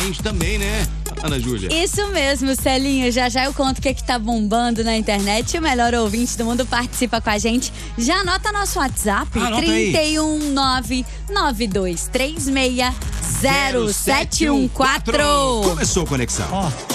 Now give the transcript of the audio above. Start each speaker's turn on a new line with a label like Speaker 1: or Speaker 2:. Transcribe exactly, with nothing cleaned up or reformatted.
Speaker 1: gente também, né, Ana Júlia?
Speaker 2: Isso mesmo, Celinho. Já já eu conto o que é que tá bombando na internet. O melhor ouvinte do mundo participa com a gente. Já anota nosso WhatsApp.
Speaker 1: Anota
Speaker 2: três um nove nove dois três seis zero sete um quatro.
Speaker 1: Começou a conexão.
Speaker 3: Ó.